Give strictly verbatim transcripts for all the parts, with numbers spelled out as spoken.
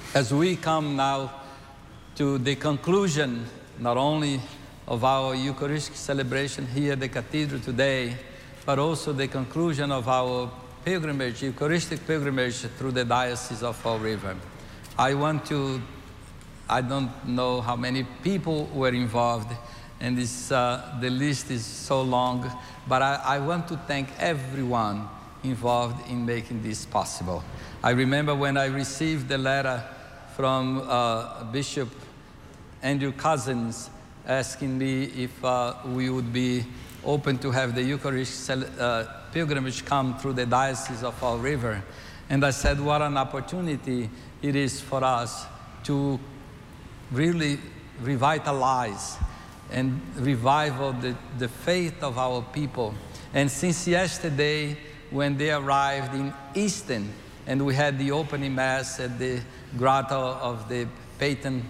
As we come now to the conclusion, not only of our Eucharistic celebration here at the cathedral today, but also the conclusion of our pilgrimage, Eucharistic pilgrimage through the Diocese of Fall River. I want to, I don't know how many people were involved, and this, uh, the list is so long, but I, I want to thank everyone involved in making this possible. I remember when I received the letter from uh, Bishop Andrew Cousins asking me if uh, we would be open to have the Eucharist uh, pilgrimage come through the Diocese of Fall River. And I said, what an opportunity it is for us to really revitalize and revival the, the faith of our people. And since yesterday, when they arrived in Easton, and we had the opening mass at the grotto of the Peyton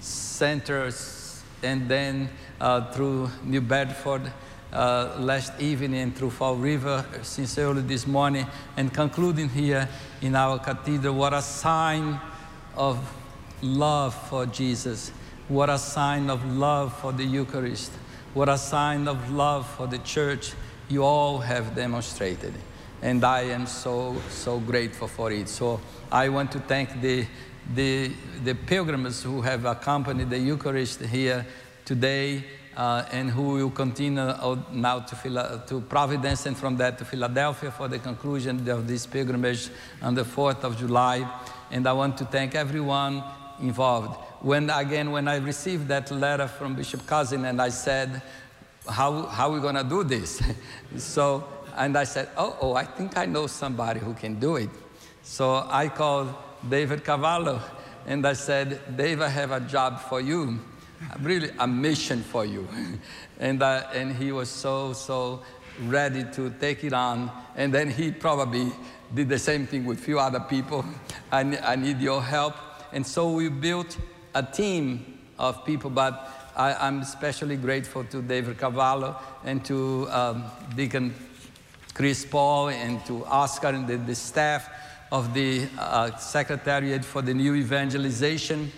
Center, and then uh, through New Bedford uh, last evening, and through Fall River since early this morning, and concluding here in our cathedral. What a sign of love for Jesus. What a sign of love for the Eucharist. What a sign of love for the church you all have demonstrated. And I am so, so grateful for it. So I want to thank the, the, the pilgrims who have accompanied the Eucharist here today, uh, and who will continue now to, to Providence, and from that to Philadelphia for the conclusion of this pilgrimage on the fourth of July. And I want to thank everyone involved. When, again, when I received that letter from Bishop Cousin, and I said, how, how are we going to do this? So, and I said, oh, oh, I think I know somebody who can do it. So I called David Cavallo, and I said, Dave, I have a job for you, really a mission for you. and, uh, and he was so, so ready to take it on. And then he probably did the same thing with a few other people. I, I need your help. And so we built a team of people, but I, I'm especially grateful to David Cavallo and to um, Deacon Chris Paul, and to Oscar and the, the staff of the uh, Secretariat for the New Evangelization,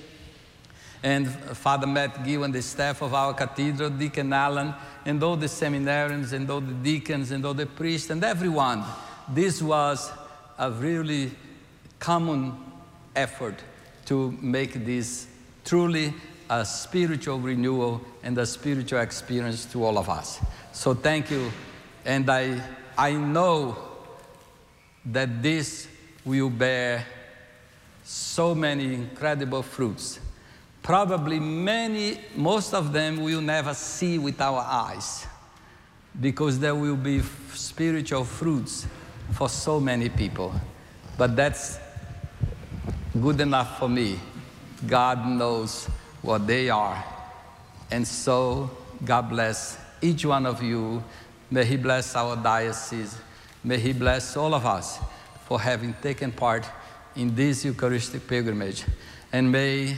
and Father Matt Gill and the staff of our cathedral, Deacon Allen, and all the seminarians, and all the deacons, and all the priests, and everyone. This was a really common effort to make this truly a spiritual renewal and a spiritual experience to all of us. So thank you. And I, I know that this will bear so many incredible fruits. Probably many, most of them we'll never see with our eyes, because there will be spiritual fruits for so many people. But that's good enough for me. God knows what they are. And so God bless each one of you. May He bless our diocese. May He bless all of us for having taken part in this Eucharistic pilgrimage. And may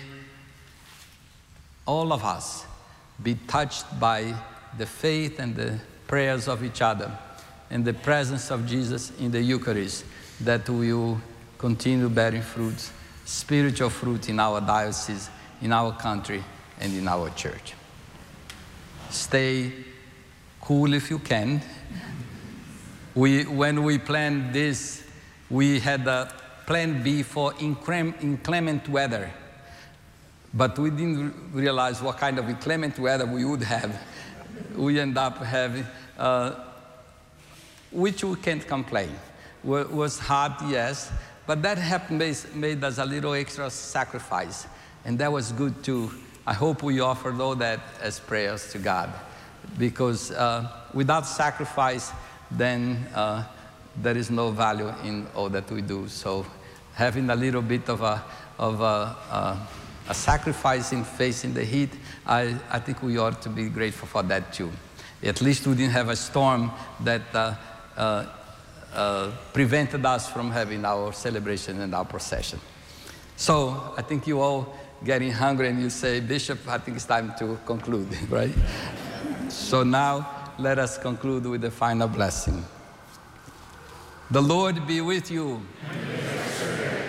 all of us be touched by the faith and the prayers of each other, and the presence of Jesus in the Eucharist, that will continue bearing fruits, spiritual fruit in our diocese, in our country, and in our church. Stay cool if you can. We, when we planned this, we had a plan B for inclement weather, but we didn't realize what kind of inclement weather we would have. We end up having, uh, which we can't complain. It was hard, yes, but that happened made us a little extra sacrifice, and that was good too. I hope we offered all that as prayers to God, because uh, without sacrifice, then uh, there is no value in all that we do. So having a little bit of a, of a, a, a sacrifice in facing the heat, I, I think we ought to be grateful for that too. At least we didn't have a storm that uh, uh, uh, prevented us from having our celebration and our procession. So I think you all getting hungry, and you say, Bishop, I think it's time to conclude, right? So now let us conclude with the final blessing. The Lord be with you.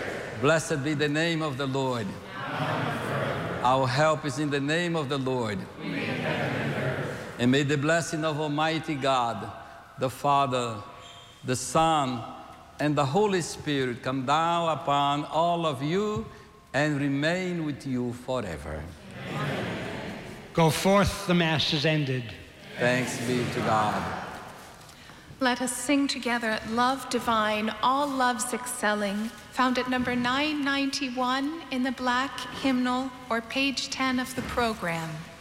Blessed be the name of the Lord. Our help is in the name of the Lord. And may the blessing of Almighty God, the Father, the Son, and the Holy Spirit come down upon all of you and remain with you forever. Amen. Go forth, the Mass is ended. Thanks be to God. Let us sing together Love Divine, All Loves Excelling, found at number nine ninety-one in the black hymnal or page ten of the program.